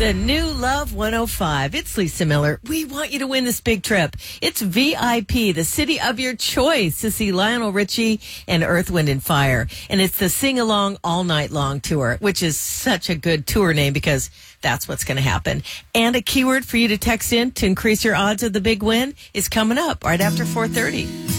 The new Love 105. It's Lisa Miller. We want you to win this big trip. It's VIP, the city of your choice, to see Lionel Richie and Earth, Wind, and Fire. And it's the Sing Along All Night Long tour, which is such a good tour name because that's what's going to happen. And a keyword for you to text in to increase your odds of the big win is coming up right after 4:30.